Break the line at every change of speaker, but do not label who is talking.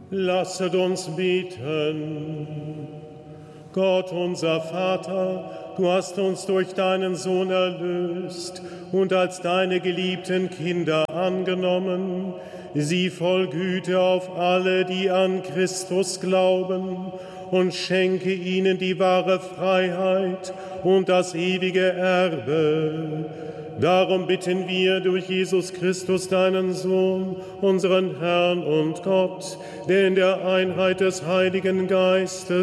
Lasset uns beten. Gott, unser Vater, du hast uns durch deinen Sohn erlöst und als deine geliebten Kinder angenommen. Sieh voll Güte auf alle, die an Christus glauben, und schenke ihnen die wahre Freiheit und das ewige Erbe. Darum bitten wir durch Jesus Christus, deinen Sohn, unseren Herrn und Gott, der in der Einheit des Heiligen Geistes